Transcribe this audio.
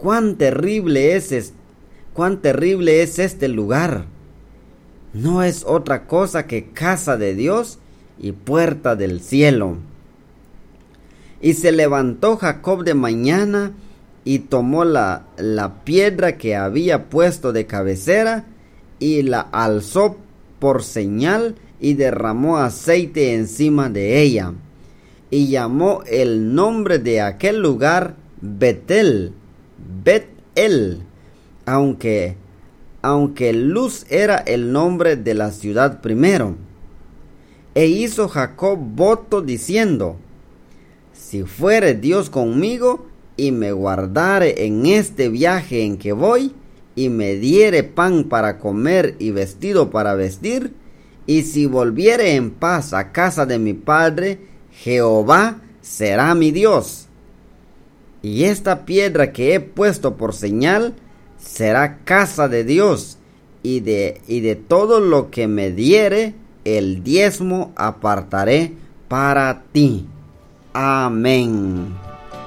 cuán terrible es este lugar. No es otra cosa que casa de Dios y puerta del cielo. Y se levantó Jacob de mañana y tomó la piedra que había puesto de cabecera y la alzó por señal y derramó aceite encima de ella. Y llamó el nombre de aquel lugar Bet-el, aunque Luz era el nombre de la ciudad primero. E hizo Jacob voto diciendo: si fuere Dios conmigo y me guardare en este viaje en que voy, y me diere pan para comer y vestido para vestir, y si volviere en paz a casa de mi padre, Jehová será mi Dios. Y esta piedra que he puesto por señal será casa de Dios, y de todo lo que me diere, el diezmo apartaré para ti. Amén.